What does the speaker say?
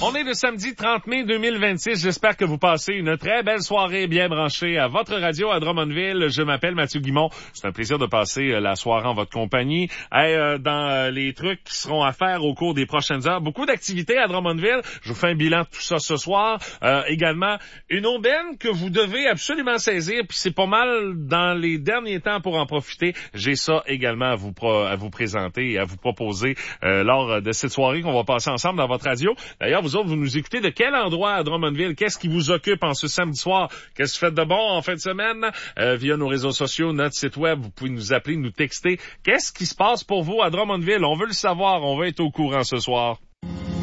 On est le samedi 30 mai 2026. J'espère que vous passez une très belle soirée bien branchée à votre radio à Drummondville. Je m'appelle Mathieu Guimont. C'est un plaisir de passer la soirée en votre compagnie. Dans les trucs qui seront à faire au cours des prochaines heures, beaucoup d'activités à Drummondville. Je vous fais un bilan de tout ça ce soir. Également, une aubaine que vous devez absolument saisir. Puis c'est pas mal dans les derniers temps pour en profiter. J'ai ça également à vous présenter et à vous proposer lors de cette soirée qu'on va passer ensemble dans votre radio. D'ailleurs, vous autres, vous nous écoutez de quel endroit à Drummondville? Qu'est-ce qui vous occupe en ce samedi soir? Qu'est-ce que vous faites de bon en fin de semaine? Via nos réseaux sociaux, notre site web, vous pouvez nous appeler, nous texter. Qu'est-ce qui se passe pour vous à Drummondville? On veut le savoir, on veut être au courant ce soir.